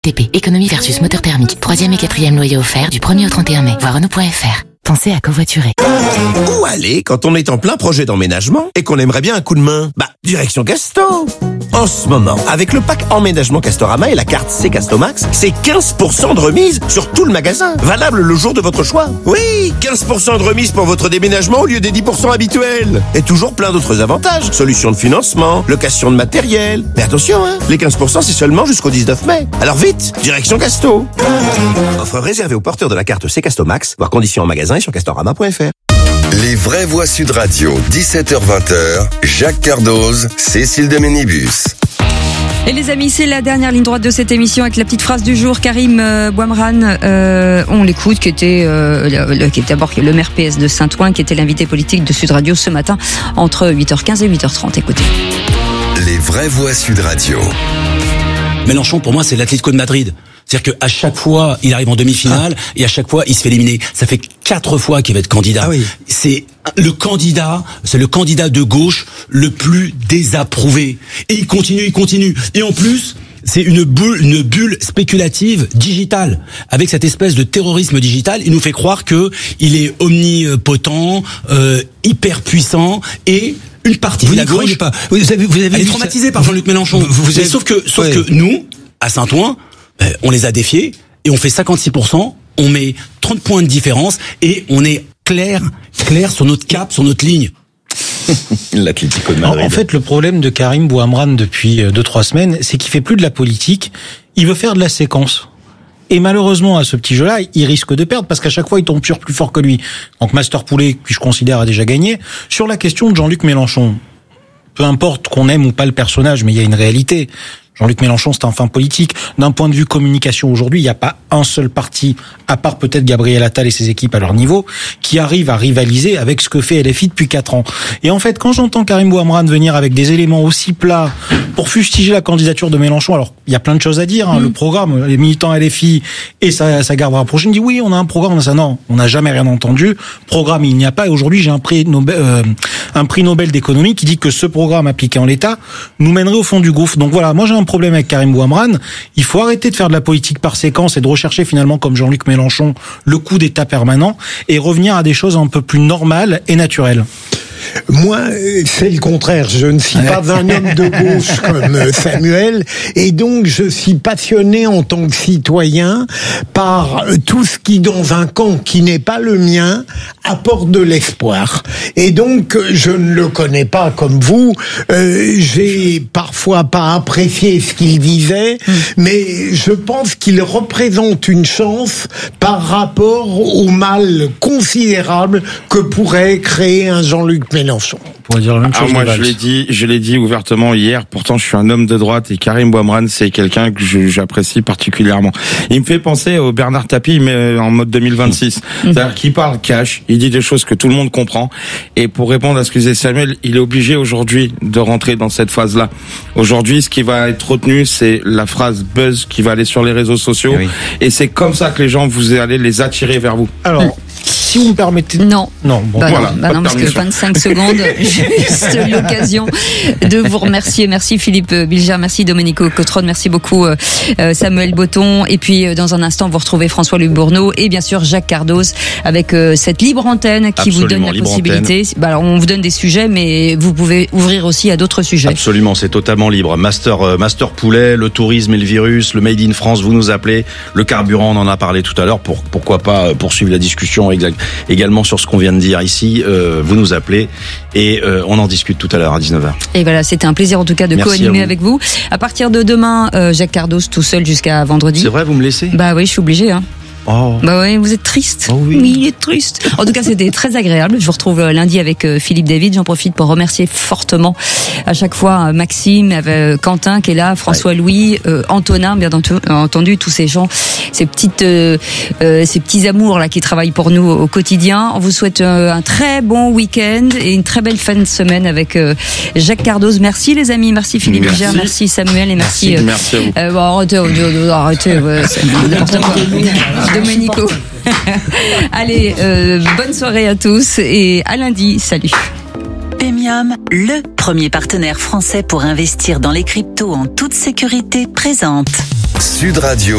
TP, économie versus moteur thermique. 3e et 4e loyer offert du 1er au 31 mai. Voir Renault.fr. Pensez à covoiturer. Où aller quand on est en plein projet d'emménagement et qu'on aimerait bien un coup de main? Direction Casto. En ce moment, avec le pack emménagement Castorama et la carte C-Castomax, c'est 15% de remise sur tout le magasin. Valable le jour de votre choix. Oui, 15% de remise pour votre déménagement au lieu des 10% habituels. Et toujours plein d'autres avantages. Solutions de financement, location de matériel. Mais attention, les 15% c'est seulement jusqu'au 19 mai. Alors vite, direction Casto. Offre réservée aux porteurs de la carte C-Castomax, voir conditions en magasin et sur castorama.fr. Les vraies voix Sud Radio, 17h-20h, Jacques Cardoz, Cécile de Ménibus. Et les amis, c'est la dernière ligne droite de cette émission avec la petite phrase du jour. Karim Bouamrane, on l'écoute, qui était d'abord le maire PS de Saint-Ouen, qui était l'invité politique de Sud Radio ce matin entre 8h15 et 8h30. Écoutez. Les vraies voix Sud Radio. Mélenchon, pour moi, c'est l'Atlético de Madrid. C'est-à-dire qu'à chaque fois, il arrive en demi-finale et à chaque fois, il se fait éliminer. Ça fait 4 fois qu'il va être candidat. Ah oui. C'est le candidat de gauche le plus désapprouvé. Et il continue. Et en plus, c'est une bulle spéculative digitale. Avec cette espèce de terrorisme digital, il nous fait croire que il est omnipotent, hyper puissant et une partie de la gauche. Pas. Vous avez elle est traumatisée par Jean-Luc Mélenchon. Sauf que nous, à Saint-Ouen, on les a défiés et on fait 56%, on met 30 points de différence et on est clair sur notre cap, sur notre ligne. L'Atlético de Madrid. En fait, le problème de Karim Bouamrane depuis 2-3 semaines, c'est qu'il fait plus de la politique, il veut faire de la séquence. Et malheureusement, à ce petit jeu-là, il risque de perdre parce qu'à chaque fois, il tombe sur plus fort que lui. Donc Master Poulet, qui je considère a déjà gagné. Sur la question de Jean-Luc Mélenchon, peu importe qu'on aime ou pas le personnage, mais il y a une réalité. Jean-Luc Mélenchon, c'est un fin politique. D'un point de vue communication, aujourd'hui, il n'y a pas un seul parti, à part peut-être Gabriel Attal et ses équipes à leur niveau, qui arrive à rivaliser avec ce que fait LFI depuis 4 ans. Et en fait, quand j'entends Karim Bouamrane venir avec des éléments aussi plats pour fustiger la candidature de Mélenchon, alors il y a plein de choses à dire, le programme, les militants LFI et sa garde rapprochée, me dit oui, on a un programme, on a ça. Non, on n'a jamais rien entendu. Programme, il n'y a pas. Et aujourd'hui, j'ai un prix Nobel d'économie qui dit que ce programme appliqué en l'état nous mènerait au fond du gouffre. Donc voilà, moi j'ai un problème avec Karim Bouamrane. Il faut arrêter de faire de la politique par séquence et de rechercher finalement, comme Jean-Luc Mélenchon, le coup d'état permanent et revenir à des choses un peu plus normales et naturelles. Moi, c'est le contraire. Je ne suis pas un homme de gauche comme Samuel, et donc je suis passionné en tant que citoyen par tout ce qui, dans un camp qui n'est pas le mien, apporte de l'espoir. Et donc, je ne le connais pas comme vous. J'ai parfois pas apprécié ce qu'il disait, mais je pense qu'il représente une chance par rapport au mal considérable que pourrait créer un Jean-Luc Mélenchon. On pourrait dire la même chose. Moi, je l'ai dit ouvertement hier. Pourtant, je suis un homme de droite et Karim Bouamrane, c'est quelqu'un que j'apprécie particulièrement. Il me fait penser au Bernard Tapie, mais en mode 2026. C'est-à-dire qu'il parle cash, il dit des choses que tout le monde comprend. Et pour répondre à ce que disait Samuel, il est obligé aujourd'hui de rentrer dans cette phase-là. Aujourd'hui, ce qui va être retenu, c'est la phrase buzz qui va aller sur les réseaux sociaux. Oui. Et c'est comme ça que les gens, vous allez les attirer vers vous. Alors, si vous me permettez... Non. Non, bon. Voilà. Non, parce que 25 secondes, juste l'occasion de vous remercier. Merci Philippe Bilger, merci Domenico Cotron, merci beaucoup Samuel Botton. Et puis, dans un instant, vous retrouvez François-Louis Bourneau et bien sûr Jacques Cardoz avec cette libre antenne qui vous donne la possibilité. Alors, on vous donne des sujets, mais vous pouvez ouvrir aussi à d'autres sujets. Absolument, c'est totalement libre. Master Poulet, le tourisme et le virus, le Made in France, vous nous appelez. Le carburant, on en a parlé tout à l'heure. Pourquoi pas poursuivre la discussion également sur ce qu'on vient de dire ici. Vous nous appelez et on en discute tout à l'heure à 19h. Et voilà, c'était un plaisir en tout cas de co-animer avec vous. À partir de demain, Jacques Cardoz tout seul jusqu'à vendredi. C'est vrai, vous me laissez ? Bah oui, je suis obligée. Oh. Bah oui, vous êtes triste. Oh oui. Oui, il est triste. En tout cas, c'était très agréable. Je vous retrouve lundi avec Philippe David. J'en profite pour remercier fortement à chaque fois Maxime, Quentin qui est là, François-Louis, Antonin, bien entendu, tous ces gens, ces petits amours là qui travaillent pour nous au quotidien. On vous souhaite un très bon week-end et une très belle fin de semaine avec Jacques Cardoz. Merci les amis, merci Philippe Bilger, merci Samuel et merci à vous. Arrêtez, c'est n'importe quoi. Domenico. Allez, bonne soirée à tous et à lundi. Salut. Pemium, le premier partenaire français pour investir dans les cryptos en toute sécurité, présente Sud Radio.